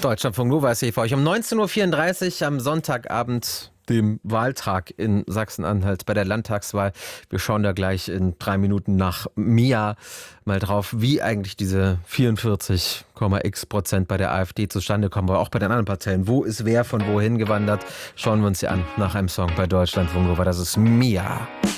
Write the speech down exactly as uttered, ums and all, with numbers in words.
Deutschlandfunk Nova ist hier für euch um neunzehn Uhr vierunddreißig am Sonntagabend, dem Wahltag in Sachsen-Anhalt bei der Landtagswahl. Wir schauen da gleich in drei Minuten nach Mia mal drauf, wie eigentlich diese vierundvierzig Komma x Prozent bei der AfD zustande kommen, aber auch bei den anderen Parteien. Wo ist wer von wohin gewandert? Schauen wir uns hier an nach einem Song bei Deutschlandfunk Nova. Das ist Mia.